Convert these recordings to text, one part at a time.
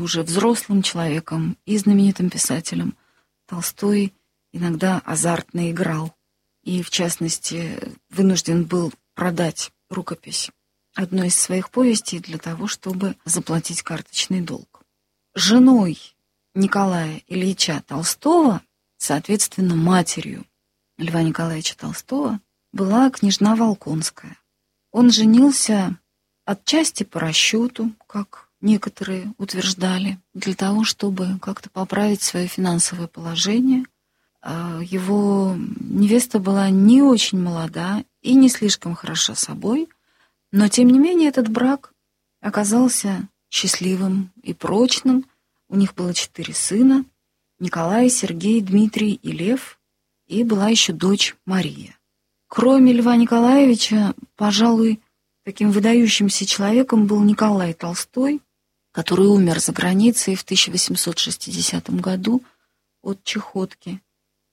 уже взрослым человеком и знаменитым писателем, Толстой иногда азартно играл. И, в частности, вынужден был продать рукопись одной из своих повестей для того, чтобы заплатить карточный долг. Женой Николая Ильича Толстого, соответственно, матерью Льва Николаевича Толстого, была княжна Волконская. Он женился отчасти по расчету, как некоторые утверждали, для того, чтобы как-то поправить свое финансовое положение. Его невеста была не очень молода и не слишком хороша собой, но, тем не менее, этот брак оказался счастливым и прочным. У них было 4 сына: Николай, Сергей, Дмитрий и Лев, и была еще дочь Мария. Кроме Льва Николаевича, пожалуй, таким выдающимся человеком был Николай Толстой, который умер за границей в 1860 году от чехотки.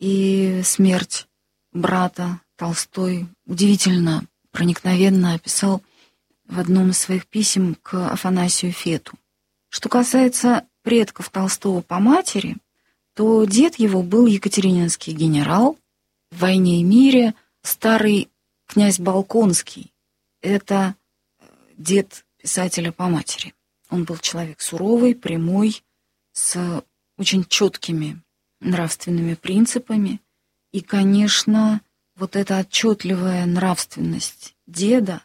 И смерть брата Толстой удивительно проникновенно описал в одном из своих писем к Афанасию Фету. Что касается предков Толстого по матери, то дед его был екатерининский генерал в «Войне и мире», старый князь Болконский. Это дед писателя по матери. Он был человек суровый, прямой, с очень четкими нравственными принципами. И, конечно, вот эта отчетливая нравственность деда,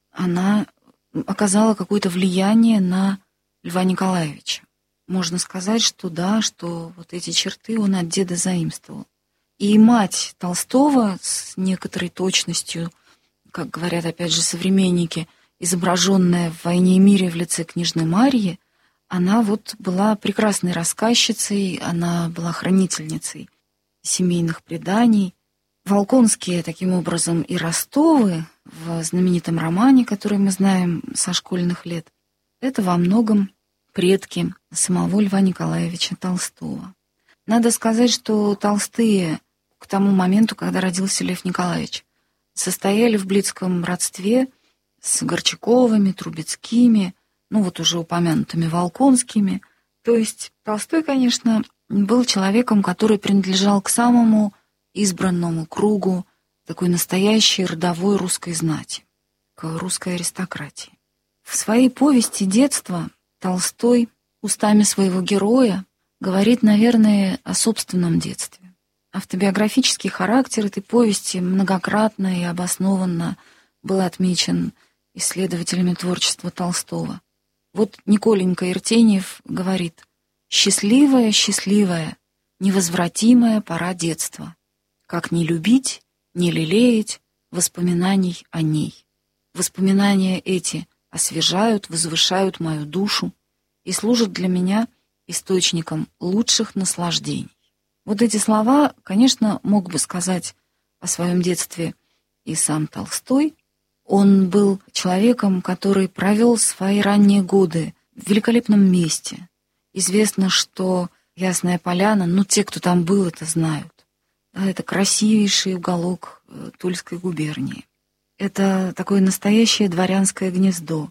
она оказала какое-то влияние на Льва Николаевича. Можно сказать, что да, что вот эти черты он от деда заимствовал. И мать Толстого с некоторой точностью, как говорят опять же современники, изображенная в «Войне и мире» в лице княжны Марьи, она вот была прекрасной рассказчицей, она была хранительницей семейных преданий. Волконские, таким образом, и Ростовы в знаменитом романе, который мы знаем со школьных лет, это во многом предки самого Льва Николаевича Толстого. Надо сказать, что Толстые к тому моменту, когда родился Лев Николаевич, состояли в близком родстве с Горчаковыми, Трубецкими, вот уже упомянутыми Волконскими. То есть Толстой, конечно, был человеком, который принадлежал к самому избранному кругу такой настоящей родовой русской знати, к русской аристократии. В своей повести «Детство» Толстой устами своего героя говорит, наверное, о собственном детстве. Автобиографический характер этой повести многократно и обоснованно был отмечен исследователями творчества Толстого. Вот Николенька Иртеньев говорит: «Счастливая, счастливая, невозвратимая пора детства. Как не любить, не лелеять воспоминаний о ней. Воспоминания эти освежают, возвышают мою душу и служат для меня источником лучших наслаждений». Вот эти слова, конечно, мог бы сказать о своем детстве и сам Толстой. Он был человеком, который провел свои ранние годы в великолепном месте. Известно, что Ясная Поляна, те, кто там был, это знают. Это красивейший уголок Тульской губернии. Это такое настоящее дворянское гнездо.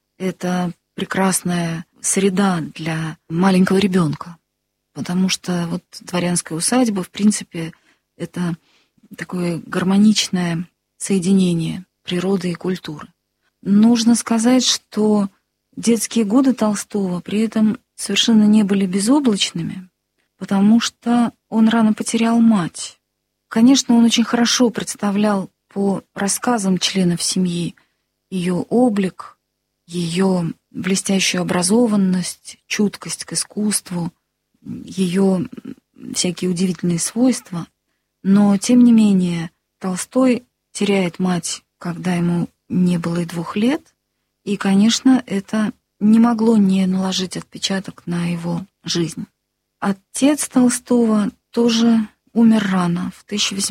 Это прекрасная среда для маленького ребенка. Потому что вот дворянская усадьба, в принципе, это такое гармоничное соединение природы и культуры. Нужно сказать, что детские годы Толстого при этом совершенно не были безоблачными, потому что он рано потерял мать. Конечно, он очень хорошо представлял по рассказам членов семьи ее облик, ее блестящую образованность, чуткость к искусству, ее всякие удивительные свойства. Но, тем не менее, Толстой теряет мать, когда ему не было и 2 лет, и, конечно, это не могло не наложить отпечаток на его жизнь. Отец Толстого тоже умер рано, в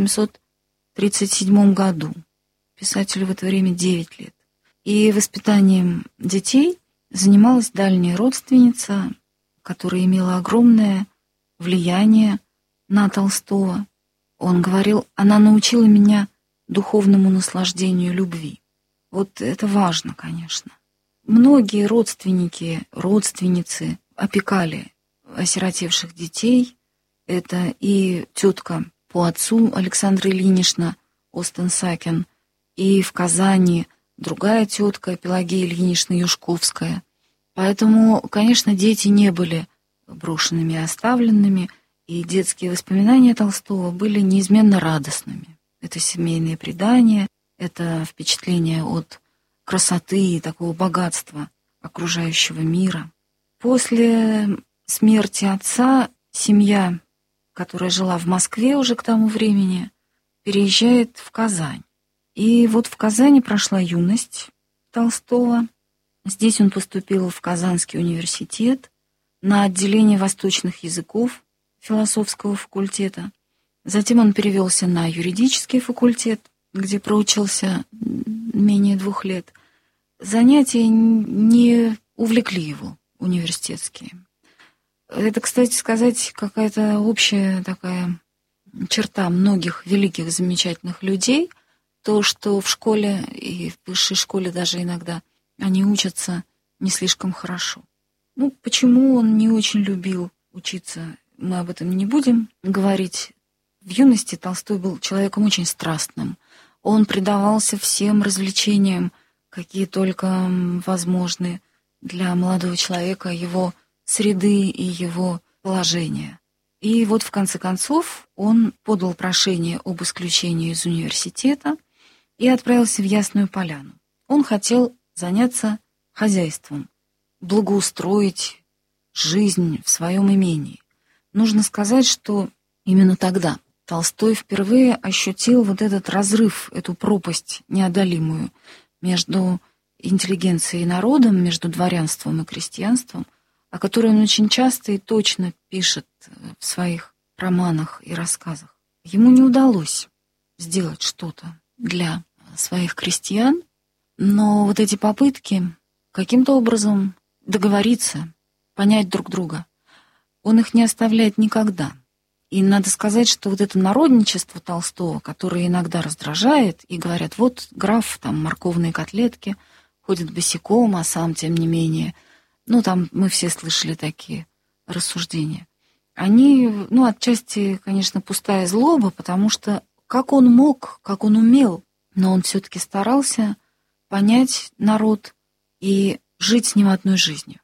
1837 году. Писателю в это время 9 лет. И воспитанием детей занималась дальняя родственница, которая имела огромное влияние на Толстого. Он говорил: «Она научила меня духовному наслаждению любви». Вот это важно, конечно. Многие родственники, родственницы опекали осиротевших детей. Это и тетка по отцу Александра Ильинична Остен-Сакен, и в Казани другая тетка Пелагея Ильинична Юшковская. Поэтому, конечно, дети не были брошенными и оставленными, и детские воспоминания Толстого были неизменно радостными. Это семейные предания, это впечатление от красоты и такого богатства окружающего мира. После смерти отца семья, которая жила в Москве уже к тому времени, переезжает в Казань. И вот в Казани прошла юность Толстого. Здесь он поступил в Казанский университет на отделение восточных языков философского факультета. Затем он перевелся на юридический факультет, где проучился менее 2 лет. Занятия не увлекли его, университетские. Это, кстати сказать, какая-то общая такая черта многих великих, замечательных людей, то, что в школе и в высшей школе даже иногда они учатся не слишком хорошо. Почему он не очень любил учиться, мы об этом не будем говорить. В юности Толстой был человеком очень страстным. Он предавался всем развлечениям, какие только возможны для молодого человека, его среды и его положения. И вот в конце концов он подал прошение об исключении из университета и отправился в Ясную Поляну. Он хотел заняться хозяйством, благоустроить жизнь в своем имении. Нужно сказать, что именно тогда Толстой впервые ощутил вот этот разрыв, эту пропасть неодолимую между интеллигенцией и народом, между дворянством и крестьянством, о которой он очень часто и точно пишет в своих романах и рассказах. Ему не удалось сделать что-то для своих крестьян, но вот эти попытки каким-то образом договориться, понять друг друга, он их не оставляет никогда. И надо сказать, что вот это народничество Толстого, которое иногда раздражает, и говорят, вот граф, там, морковные котлетки, ходит босиком, а сам, тем не менее, там мы все слышали такие рассуждения. Они, отчасти, конечно, пустая злоба, потому что как он мог, как он умел, но он все-таки старался понять народ и жить с ним одной жизнью.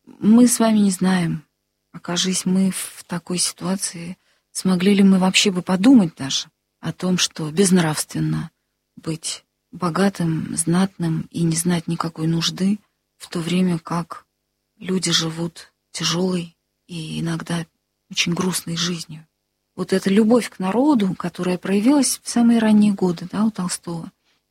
Мы с вами не знаем, окажись мы в такой ситуации, смогли ли мы вообще бы подумать даже о том, что безнравственно быть богатым, знатным и не знать никакой нужды, в то время как люди живут тяжелой и иногда очень грустной жизнью. Вот эта любовь к народу, которая проявилась в самые ранние годы, у Толстого,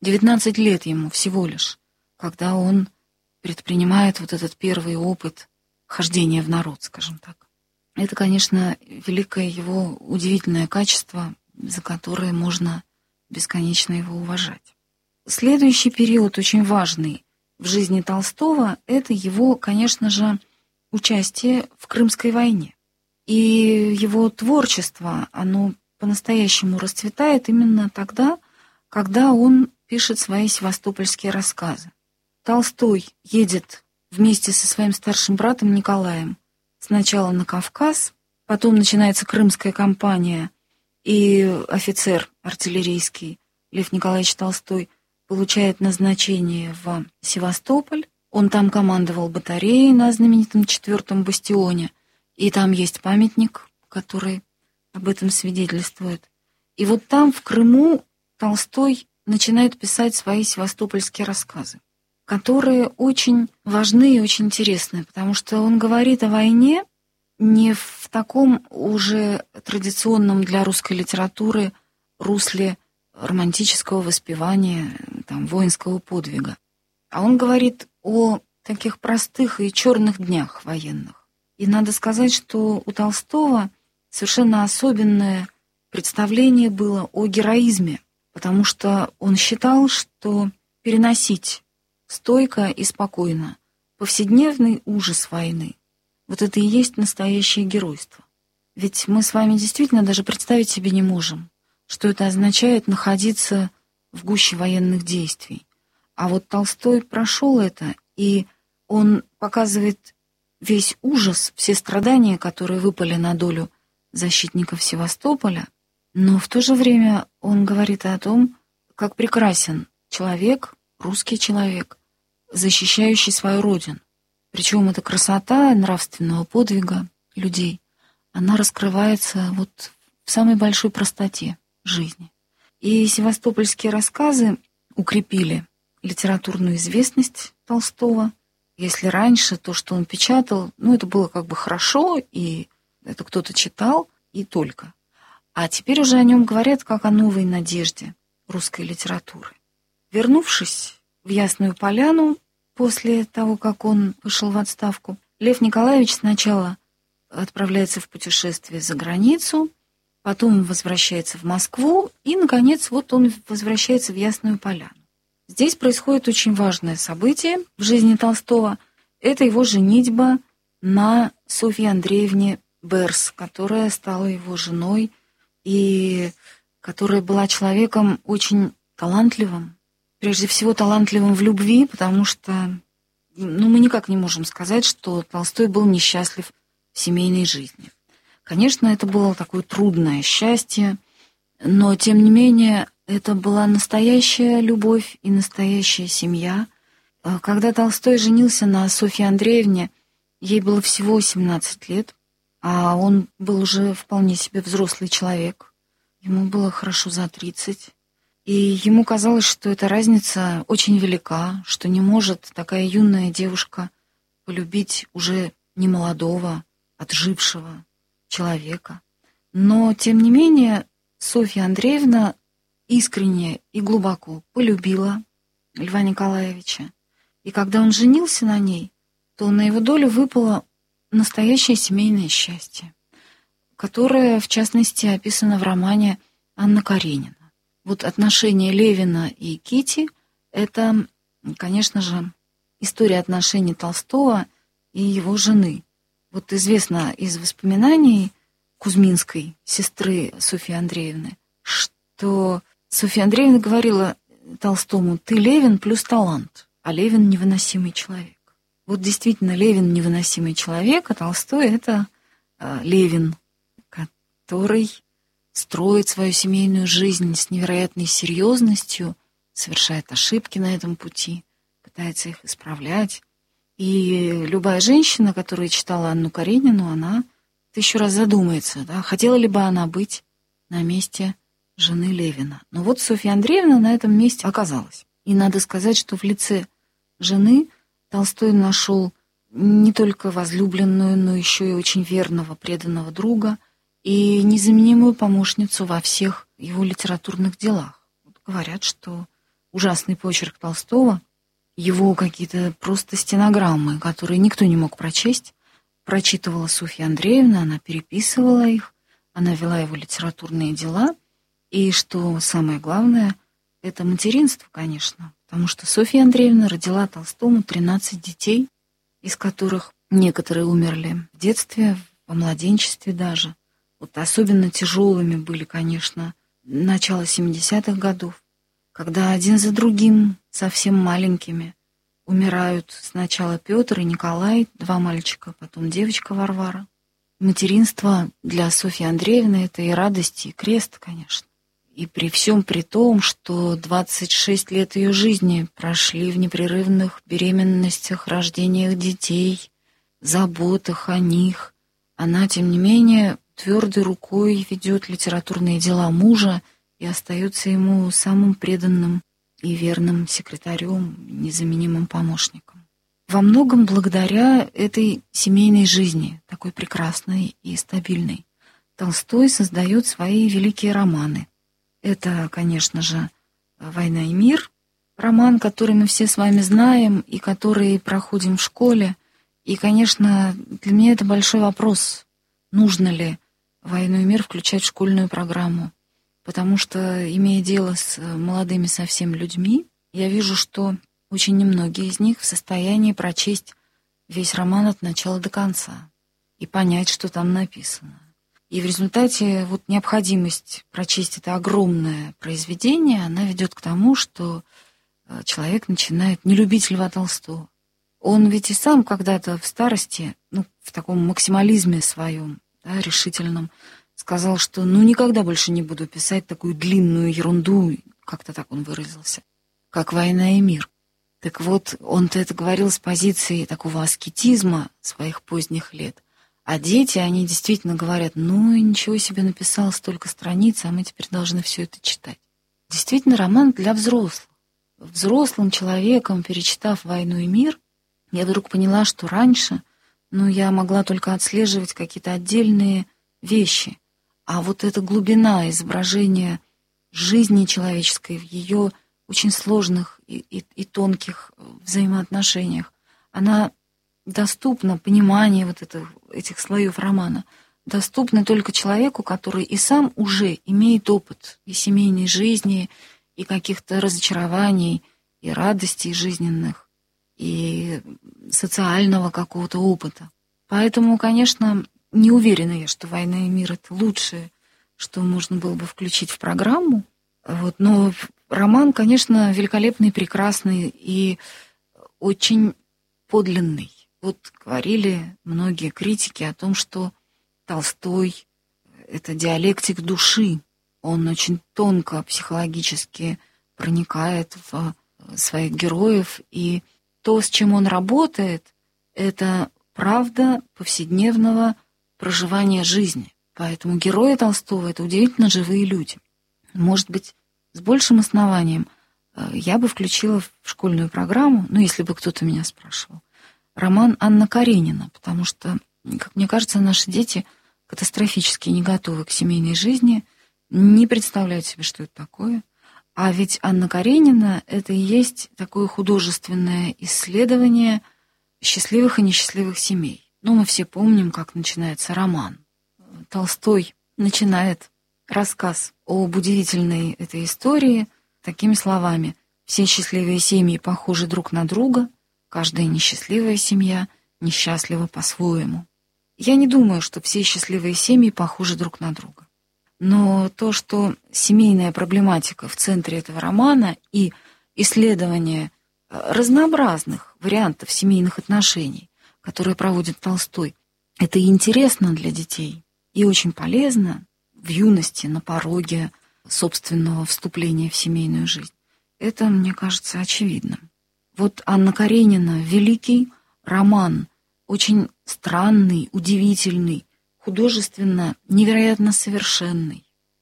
19 лет ему всего лишь, когда он предпринимает вот этот первый опыт хождения в народ, скажем так. Это, конечно, великое его удивительное качество, за которое можно бесконечно его уважать. Следующий период, очень важный в жизни Толстого, это его, конечно же, участие в Крымской войне. И его творчество, оно по-настоящему расцветает именно тогда, когда он пишет свои севастопольские рассказы. Толстой едет вместе со своим старшим братом Николаем сначала на Кавказ, потом начинается Крымская кампания, и офицер артиллерийский Лев Николаевич Толстой получает назначение в Севастополь. Он там командовал батареей на знаменитом 4-м бастионе, и там есть памятник, который об этом свидетельствует. И вот там, в Крыму, Толстой начинает писать свои севастопольские рассказы, которые очень важны и очень интересны, потому что он говорит о войне не в таком уже традиционном для русской литературы русле романтического воспевания, воинского подвига, а он говорит о таких простых и черных днях военных. И надо сказать, что у Толстого совершенно особенное представление было о героизме, потому что он считал, что переносить стойко и спокойно повседневный ужас войны, вот это и есть настоящее геройство. Ведь мы с вами действительно даже представить себе не можем, что это означает находиться в гуще военных действий. А вот Толстой прошел это, и он показывает весь ужас, все страдания, которые выпали на долю защитников Севастополя, но в то же время он говорит о том, как прекрасен человек, русский человек, защищающий свою родину. Причем эта красота нравственного подвига людей, она раскрывается вот в самой большой простоте жизни. И севастопольские рассказы укрепили литературную известность Толстого. Если раньше то, что он печатал, это было как бы хорошо, и это кто-то читал, и только. А теперь уже о нем говорят как о новой надежде русской литературы. Вернувшись в Ясную Поляну после того, как он вышел в отставку, Лев Николаевич сначала отправляется в путешествие за границу, потом возвращается в Москву, и, наконец, вот он возвращается в Ясную Поляну. Здесь происходит очень важное событие в жизни Толстого. Это его женитьба на Софье Андреевне Берс, которая стала его женой и которая была человеком очень талантливым. Прежде всего, талантливым в любви, потому что мы никак не можем сказать, что Толстой был несчастлив в семейной жизни. Конечно, это было такое трудное счастье, но, тем не менее, это была настоящая любовь и настоящая семья. Когда Толстой женился на Софье Андреевне, ей было всего 17 лет, а он был уже вполне себе взрослый человек. Ему было хорошо за 30. И ему казалось, что эта разница очень велика, что не может такая юная девушка полюбить уже немолодого, отжившего человека. Но, тем не менее, Софья Андреевна искренне и глубоко полюбила Льва Николаевича. И когда он женился на ней, то на его долю выпало настоящее семейное счастье, которое, в частности, описано в романе Анна Каренина. Вот отношения Левина и Кити — это, конечно же, история отношений Толстого и его жены. Вот известно из воспоминаний Кузьминской, сестры Софьи Андреевны, что Софья Андреевна говорила Толстому: «Ты Левин плюс талант, а Левин — невыносимый человек». Вот действительно, Левин — невыносимый человек, а Толстой — это Левин, который строит свою семейную жизнь с невероятной серьезностью, совершает ошибки на этом пути, пытается их исправлять. И любая женщина, которая читала Анну Каренину, она 1000 раз задумается, хотела ли бы она быть на месте жены Левина. Но вот Софья Андреевна на этом месте оказалась. И надо сказать, что в лице жены Толстой нашел не только возлюбленную, но еще и очень верного, преданного друга и незаменимую помощницу во всех его литературных делах. Вот говорят, что ужасный почерк Толстого, его какие-то просто стенограммы, которые никто не мог прочесть, прочитывала Софья Андреевна, она переписывала их, она вела его литературные дела. И что самое главное, это материнство, конечно, потому что Софья Андреевна родила Толстому 13 детей, из которых некоторые умерли в детстве, во младенчестве даже. Вот особенно тяжелыми были, конечно, начало 70-х годов, когда один за другим, совсем маленькими, умирают сначала Петр и Николай, 2 мальчика, потом девочка Варвара. Материнство для Софьи Андреевны — это и радость, и крест, конечно. И при всем при том, что 26 лет ее жизни прошли в непрерывных беременностях, рождениях детей, заботах о них, она, тем не менее, твердой рукой ведет литературные дела мужа и остается ему самым преданным и верным секретарем, незаменимым помощником. Во многом благодаря этой семейной жизни, такой прекрасной и стабильной, Толстой создает свои великие романы. Это, конечно же, «Война и мир», роман, который мы все с вами знаем и который проходим в школе. И, конечно, для меня это большой вопрос, нужно ли «Войну и мир» включать в школьную программу. Потому что, имея дело с молодыми совсем людьми, я вижу, что очень немногие из них в состоянии прочесть весь роман от начала до конца и понять, что там написано. И в результате вот необходимость прочесть это огромное произведение, она ведет к тому, что человек начинает не любить Льва Толстого. Он ведь и сам когда-то в старости, в таком максимализме своем, да, решительном, сказал, что никогда больше не буду писать такую длинную ерунду, как-то так он выразился, как «Война и мир». Так вот, он-то это говорил с позиции такого аскетизма своих поздних лет. А дети, они действительно говорят, ничего себе написал, столько страниц, а мы теперь должны все это читать. Действительно, роман для взрослых. Взрослым человеком, перечитав «Войну и мир», я вдруг поняла, что раньше, я могла только отслеживать какие-то отдельные вещи. А вот эта глубина изображения жизни человеческой в ее очень сложных и тонких взаимоотношениях, она доступна, понимание этих слоев романа, доступно только человеку, который и сам уже имеет опыт и семейной жизни, и каких-то разочарований, и радостей жизненных, и социального какого-то опыта. Поэтому, конечно, не уверена я, что «Война и мир» — это лучшее, что можно было бы включить в программу. Но роман, конечно, великолепный, прекрасный и очень подлинный. Говорили многие критики о том, что Толстой — это диалектик души. Он очень тонко психологически проникает в своих героев, и то, с чем он работает, это правда повседневного проживания жизни. Поэтому герои Толстого — это удивительно живые люди. Может быть, с большим основанием я бы включила в школьную программу, если бы кто-то меня спрашивал, роман Анна Каренина, потому что, как мне кажется, наши дети катастрофически не готовы к семейной жизни, не представляют себе, что это такое. А ведь Анна Каренина — это и есть такое художественное исследование счастливых и несчастливых семей. Мы все помним, как начинается роман. Толстой начинает рассказ об удивительной этой истории такими словами: «Все счастливые семьи похожи друг на друга, каждая несчастливая семья несчастлива по-своему». Я не думаю, что все счастливые семьи похожи друг на друга. Но то, что семейная проблематика в центре этого романа и исследование разнообразных вариантов семейных отношений, которые проводит Толстой, это и интересно для детей, и очень полезно в юности, на пороге собственного вступления в семейную жизнь. Это, мне кажется, очевидным. Анна Каренина — великий роман, очень странный, удивительный, художественно невероятно совершенный,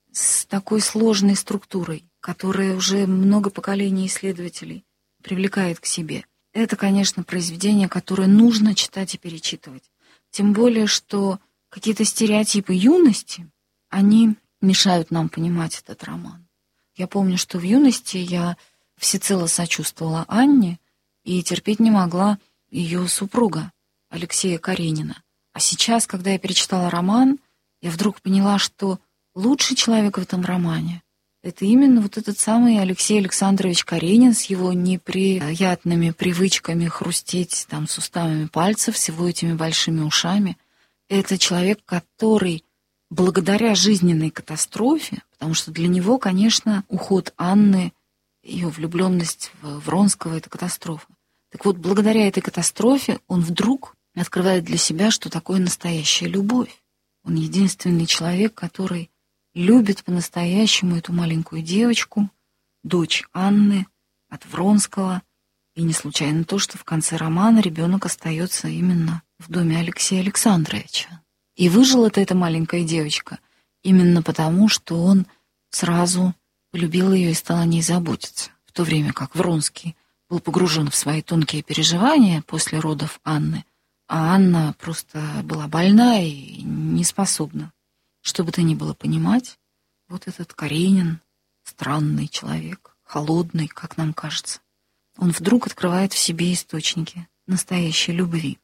с такой сложной структурой, которая уже много поколений исследователей привлекает к себе. Это, конечно, произведение, которое нужно читать и перечитывать. Тем более, что какие-то стереотипы юности, они мешают нам понимать этот роман. Я помню, что в юности я всецело сочувствовала Анне и терпеть не могла ее супруга Алексея Каренина. А сейчас, когда я перечитала роман, я вдруг поняла, что лучший человек в этом романе — это именно этот самый Алексей Александрович Каренин с его неприятными привычками хрустеть суставами пальцев, с его этими большими ушами. Это человек, который благодаря жизненной катастрофе, потому что для него, конечно, уход Анны, ее влюбленность в Вронского — это катастрофа. Так вот, благодаря этой катастрофе он вдруг открывает для себя, что такое настоящая любовь. Он единственный человек, который любит по-настоящему эту маленькую девочку, дочь Анны от Вронского. И не случайно то, что в конце романа ребенок остается именно в доме Алексея Александровича. И выжила эта маленькая девочка именно потому, что он сразу полюбил ее и стал о ней заботиться. В то время как Вронский был погружен в свои тонкие переживания после родов Анны, а Анна просто была больна и не способна, что бы то ни было, понимать. Этот Каренин, странный человек, холодный, как нам кажется, он вдруг открывает в себе источники настоящей любви.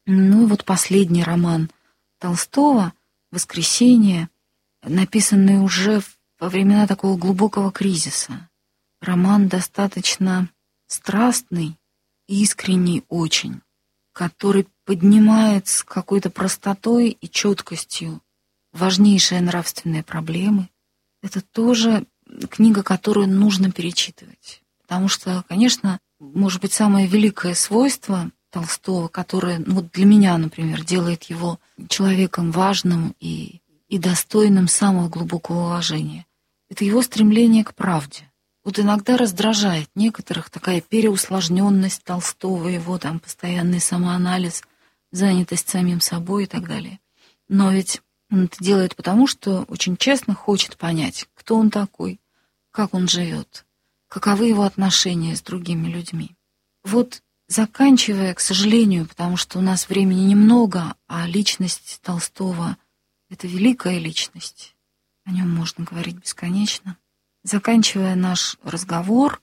Последний роман Толстого «Воскресенье», написанный уже во времена такого глубокого кризиса. Роман достаточно страстный, искренний очень, который поднимает с какой-то простотой и четкостью важнейшие нравственные проблемы. Это тоже книга, которую нужно перечитывать. Потому что, конечно, может быть, самое великое свойство Толстого, которое, ну, вот для меня, например, делает его человеком важным и достойным самого глубокого уважения. Это его стремление к правде. Вот иногда раздражает некоторых такая переусложненность Толстого, его там постоянный самоанализ, занятость самим собой и так далее. Но ведь он это делает потому, что очень честно хочет понять, кто он такой, как он живет, каковы его отношения с другими людьми. Вот заканчивая, к сожалению, потому что у нас времени немного, а личность Толстого — это великая личность, о нем можно говорить бесконечно. Заканчивая наш разговор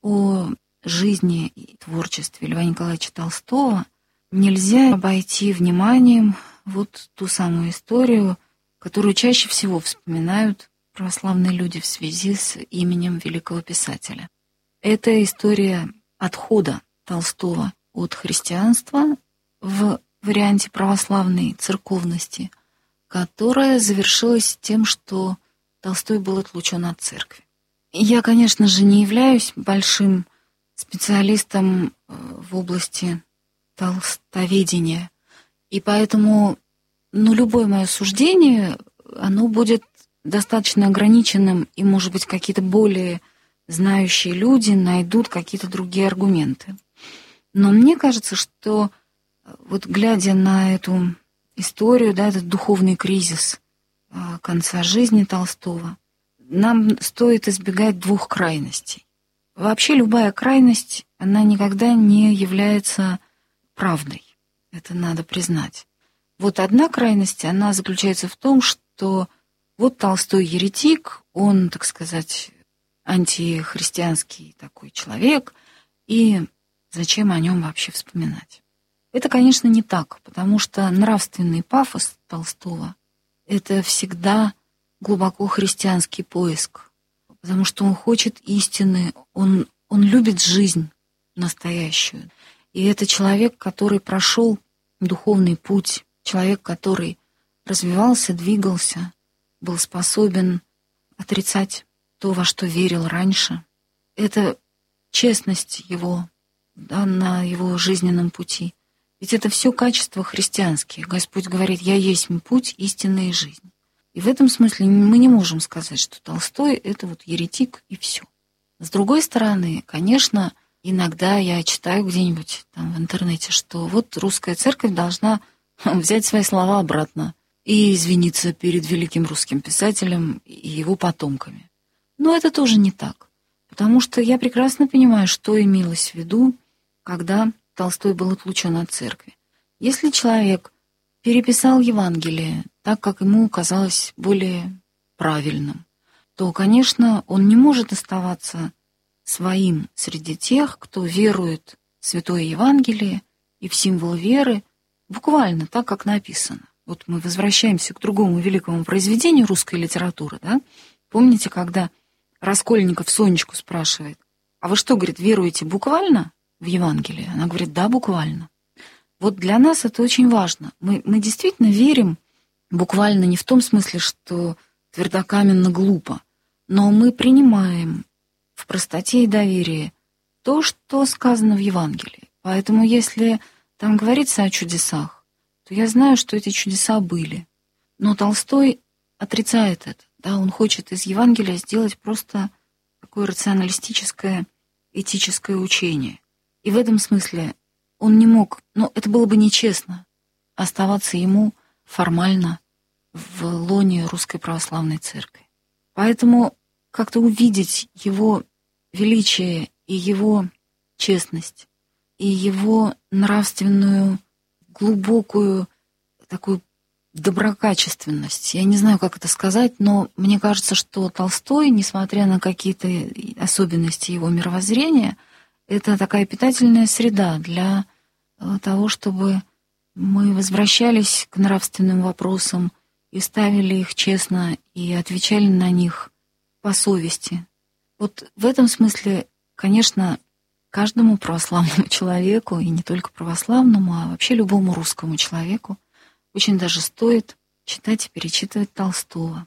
о жизни и творчестве Льва Николаевича Толстого, нельзя обойти вниманием вот ту самую историю, которую чаще всего вспоминают православные люди в связи с именем великого писателя. Это история отхода Толстого от христианства в варианте православной церковности, которая завершилась тем, что Толстой был отлучен от церкви. Я, конечно же, не являюсь большим специалистом в области толстоведения, и поэтому, любое мое суждение, оно будет достаточно ограниченным, и, может быть, какие-то более знающие люди найдут какие-то другие аргументы. Но мне кажется, что вот глядя на эту историю, да, этот духовный кризис конца жизни Толстого, нам стоит избегать двух крайностей. Вообще любая крайность, она никогда не является правдой. Это надо признать. Вот одна крайность, она заключается в том, что вот Толстой еретик, он, так сказать, антихристианский такой человек, и зачем о нем вообще вспоминать? Это, конечно, не так, потому что нравственный пафос Толстого — это всегда глубоко христианский поиск, потому что он хочет истины, он любит жизнь настоящую. И это человек, который прошел духовный путь, человек, который развивался, двигался, был способен отрицать то, во что верил раньше. Это честность его, да, на его жизненном пути. Ведь это все качества христианские. Господь говорит: «Я есть путь, истина и жизнь». И в этом смысле мы не можем сказать, что Толстой — это вот еретик и все. С другой стороны, конечно, иногда я читаю где-нибудь там в интернете, что вот русская церковь должна взять свои слова обратно и извиниться перед великим русским писателем и его потомками. Но это тоже не так, потому что я прекрасно понимаю, что имелось в виду, когда Толстой был отлучен от церкви. Если человек переписал Евангелие так, как ему казалось более правильным, то, конечно, он не может оставаться своим среди тех, кто верует в Святое Евангелие и в символ веры буквально так, как написано. Вот мы возвращаемся к другому великому произведению русской литературы, да? Помните, когда Раскольников Сонечку спрашивает: «А вы что, говорит, веруете буквально в Евангелие?» Она говорит: «Да, буквально». Вот для нас это очень важно. Мы действительно верим буквально не в том смысле, что твердокаменно глупо, но мы принимаем в простоте и доверии то, что сказано в Евангелии. Поэтому если там говорится о чудесах, то я знаю, что эти чудеса были. Но Толстой отрицает это. Да, он хочет из Евангелия сделать просто такое рационалистическое, этическое учение. И в этом смысле он не мог, это было бы нечестно, оставаться ему формально в лоне Русской Православной Церкви. Поэтому как-то увидеть его величие и его честность, и его нравственную, глубокую такую доброкачественность. Я не знаю, как это сказать, но мне кажется, что Толстой, несмотря на какие-то особенности его мировоззрения, это такая питательная среда для того, чтобы мы возвращались к нравственным вопросам и ставили их честно и отвечали на них по совести. Вот в этом смысле, конечно, каждому православному человеку, и не только православному, а вообще любому русскому человеку, очень даже стоит читать и перечитывать Толстого.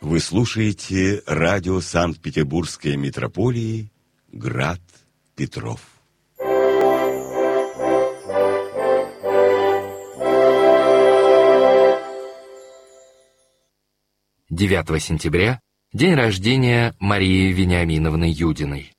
Вы слушаете радио Санкт-Петербургской митрополии «Град Петров». «9 сентября – день рождения Марии Вениаминовны Юдиной.